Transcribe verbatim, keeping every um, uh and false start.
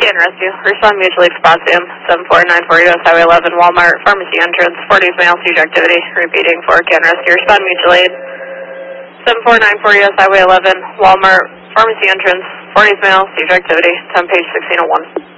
Canton Rescue. Respond mutually to Potassium, seven four nine four U S Highway eleven, Walmart, Pharmacy Entrance, forties male, seizure activity. Repeating for Canton Rescue. Respond mutually. seven four nine four U S Highway eleven, Walmart, Pharmacy Entrance, forties male, seizure activity. ten page sixteen oh one.